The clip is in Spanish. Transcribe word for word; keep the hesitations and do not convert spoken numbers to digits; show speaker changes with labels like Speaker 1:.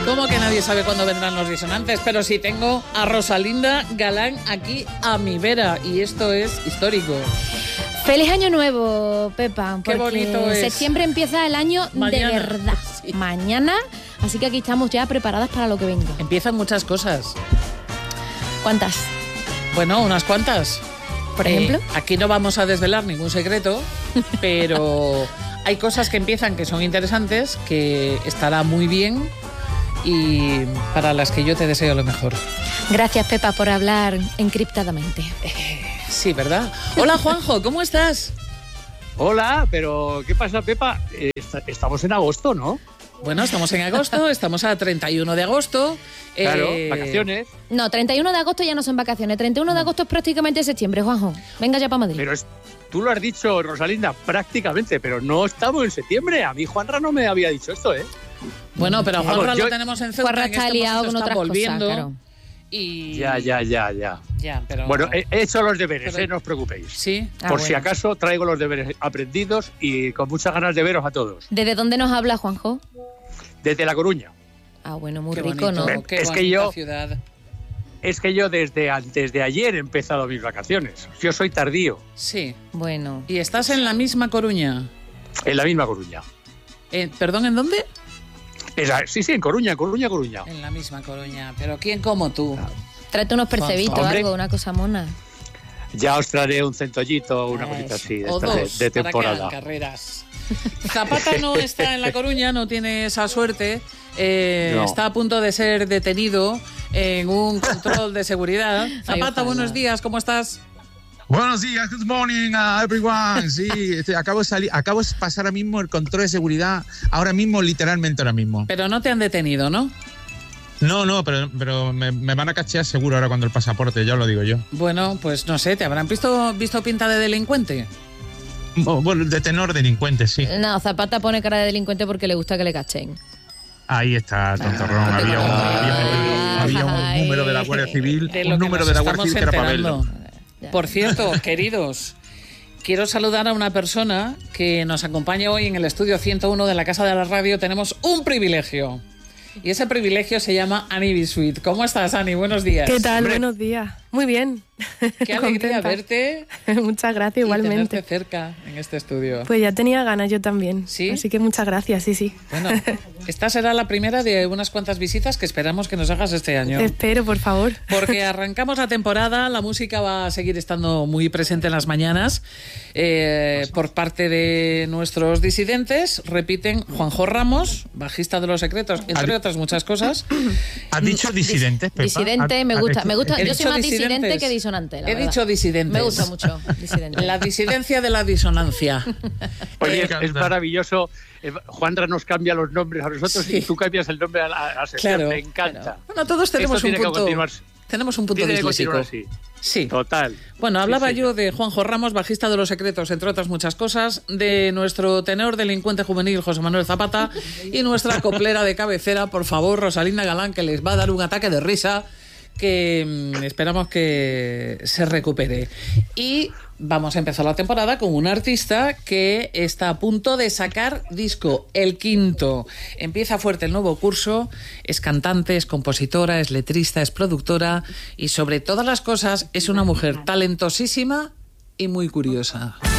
Speaker 1: ¿Cómo que nadie sabe cuándo vendrán los disonantes? Pero sí tengo a Rosalinda Galán aquí a mi vera y esto es histórico.
Speaker 2: ¡Feliz Año Nuevo, Pepa!
Speaker 1: ¡Qué bonito es!
Speaker 2: Septiembre empieza el año
Speaker 1: Mañana,
Speaker 2: de verdad.
Speaker 1: sí.
Speaker 2: Mañana, así que aquí estamos ya preparadas para lo que venga.
Speaker 1: Empiezan muchas cosas.
Speaker 2: ¿Cuántas?
Speaker 1: Bueno, unas cuantas.
Speaker 2: Por ejemplo.
Speaker 1: Eh, aquí no vamos a desvelar ningún secreto, pero hay cosas que empiezan que son interesantes, que estará muy bien y para las que yo te deseo lo mejor.
Speaker 2: Gracias, Pepa, por hablar encriptadamente.
Speaker 1: Eh, sí, ¿verdad? Hola, Juanjo, ¿cómo estás?
Speaker 3: Hola, pero ¿qué pasa, Pepa? Eh, estamos en agosto, ¿no?
Speaker 1: Bueno, estamos en agosto, estamos a treinta y uno de agosto.
Speaker 3: Claro,
Speaker 1: eh,
Speaker 3: vacaciones.
Speaker 2: No, treinta y uno de agosto ya no son vacaciones. treinta y uno de agosto es prácticamente septiembre, Juanjo. Venga ya para Madrid.
Speaker 3: Pero es, tú lo has dicho, Rosalinda, prácticamente, pero no estamos en septiembre. A mí Juanra no me había dicho esto, ¿eh?
Speaker 1: Bueno, pero a
Speaker 3: Vamos,
Speaker 1: Juanra
Speaker 3: yo-
Speaker 1: lo tenemos en Ceuta,
Speaker 2: Juanra
Speaker 1: en
Speaker 2: está
Speaker 1: este
Speaker 2: liado
Speaker 1: momento
Speaker 2: con
Speaker 1: está
Speaker 2: otras
Speaker 1: volviendo.
Speaker 2: cosas, claro.
Speaker 1: Y...
Speaker 3: Ya, ya, ya, ya.
Speaker 1: Ya, pero...
Speaker 3: Bueno, he he hecho los deberes,
Speaker 1: Pero-
Speaker 3: ¿eh? No os preocupéis.
Speaker 1: Sí.
Speaker 2: Ah,
Speaker 3: Por si
Speaker 2: bueno.
Speaker 3: acaso traigo los deberes aprendidos y con muchas ganas de veros a todos.
Speaker 2: ¿Desde dónde nos habla, Juanjo?
Speaker 3: Desde La Coruña.
Speaker 2: Ah, bueno, muy
Speaker 1: Qué
Speaker 2: rico,
Speaker 1: bonito,
Speaker 2: ¿no?
Speaker 1: qué
Speaker 3: Es que
Speaker 1: bonita
Speaker 3: yo-
Speaker 1: ciudad.
Speaker 3: Es que yo desde antes de ayer he empezado mis vacaciones. Yo soy tardío,
Speaker 1: Sí.
Speaker 2: Bueno.
Speaker 1: ¿Y estás en la misma Coruña?
Speaker 3: en la misma Coruña.
Speaker 1: Eh, ¿Perdón, en dónde?
Speaker 3: Esa- sí, sí, en Coruña, Coruña, Coruña.
Speaker 1: En la misma Coruña. ¿Pero quién como tú?
Speaker 2: Tráete unos percebitos o
Speaker 3: Hombre.
Speaker 2: algo, una cosa mona.
Speaker 3: Ya os traeré un centollito o una
Speaker 2: Eso.
Speaker 3: cosita así de,
Speaker 1: O
Speaker 3: estas de-
Speaker 1: dos,
Speaker 3: de
Speaker 1: para que
Speaker 3: temporada.
Speaker 1: hagan carreras. Zapata no está en La Coruña, no tiene esa suerte. Eh,
Speaker 3: No.
Speaker 1: Está a punto de ser detenido en un control de seguridad. Zapata,
Speaker 2: ojalá.
Speaker 1: buenos días, ¿cómo estás?
Speaker 4: Buenos días, good morning uh, everyone. Sí, este, acabo de salir, acabo de pasar ahora mismo el control de seguridad, ahora mismo, literalmente ahora mismo.
Speaker 1: Pero no te han detenido, ¿no?
Speaker 4: No, no, pero, pero me, me van a cachear seguro ahora cuando el pasaporte, ya lo digo yo.
Speaker 1: Bueno, pues no sé, ¿te habrán visto, visto pinta de delincuente?
Speaker 4: Bo- Bueno, de tenor delincuente, sí.
Speaker 2: No, Zapata pone cara de delincuente porque le gusta que le cachen.
Speaker 4: Ahí está, tontorrón.
Speaker 2: Ah,
Speaker 4: había, un,
Speaker 2: ah,
Speaker 4: había, un- había
Speaker 2: ay.
Speaker 4: un número de la Guardia Civil,
Speaker 1: De lo
Speaker 4: un
Speaker 1: que
Speaker 4: número
Speaker 1: nos
Speaker 4: de la Guardia
Speaker 1: estamos
Speaker 4: Civil que era para
Speaker 1: enterando.
Speaker 4: verlo.
Speaker 2: Ya.
Speaker 1: Por cierto, queridos, quiero saludar a una persona que nos acompaña hoy en el estudio ciento uno de la Casa de la Radio. Tenemos un privilegio. Y ese privilegio se llama Ani Bisuit. ¿Cómo estás, Ani? Buenos días.
Speaker 5: ¿Qué tal?
Speaker 3: Hombre.
Speaker 5: Buenos días. Muy bien.
Speaker 1: Qué alegría
Speaker 5: Contenta.
Speaker 1: verte
Speaker 5: Muchas gracias,
Speaker 1: y tenerte
Speaker 5: igualmente.
Speaker 1: cerca en este estudio.
Speaker 5: Pues ya tenía ganas yo también.
Speaker 1: ¿Sí?
Speaker 5: Así que muchas gracias, sí, sí.
Speaker 1: Bueno, esta será la primera de unas cuantas visitas que esperamos que nos hagas este año.
Speaker 5: Espero, por favor.
Speaker 1: Porque arrancamos la temporada, la música va a seguir estando muy presente en las mañanas. Eh, por parte de nuestros disidentes, repiten Juanjo Ramos, bajista de Los Secretos, entre
Speaker 4: Adi-
Speaker 1: otras muchas cosas.
Speaker 4: ¿Has dicho disidentes, Pepa?
Speaker 2: Disidente,
Speaker 4: ¿Has-
Speaker 2: me
Speaker 4: has
Speaker 2: gusta.
Speaker 4: dicho-
Speaker 2: Me gusta.
Speaker 1: He
Speaker 2: Yo soy
Speaker 1: dicho
Speaker 2: más disidente
Speaker 1: disidentes.
Speaker 2: que disonante, la
Speaker 1: He
Speaker 2: verdad.
Speaker 1: dicho disidentes.
Speaker 2: Me gusta mucho disidente.
Speaker 1: La disidencia de la disonancia.
Speaker 3: Oye,
Speaker 4: Me
Speaker 3: es,
Speaker 4: encanta.
Speaker 3: es maravilloso. Eh, Juanra nos cambia los nombres a nosotros
Speaker 1: Sí.
Speaker 3: y tú cambias el nombre a la, a la sección.
Speaker 1: Claro.
Speaker 3: Me encanta.
Speaker 1: claro. Bueno, todos tenemos
Speaker 3: Esto
Speaker 1: un
Speaker 3: tiene que
Speaker 1: punto.
Speaker 3: continuar.
Speaker 1: Tenemos un punto
Speaker 3: Tiene que
Speaker 1: disléxico.
Speaker 3: continuar así.
Speaker 1: Sí.
Speaker 3: Total.
Speaker 1: Bueno, hablaba
Speaker 3: Sí, sí.
Speaker 1: yo de Juanjo Ramos, bajista de Los Secretos, entre otras muchas cosas, de nuestro tenor delincuente juvenil José Manuel Zapata y nuestra coplera de cabecera, por favor, Rosalinda Galán, que les va a dar un ataque de risa que mm, esperamos que se recupere. Y vamos a empezar la temporada con un artista que está a punto de sacar disco, el quinto. Empieza fuerte el nuevo curso, es cantante, es compositora, es letrista, es productora y sobre todas las cosas es una mujer talentosísima y muy curiosa.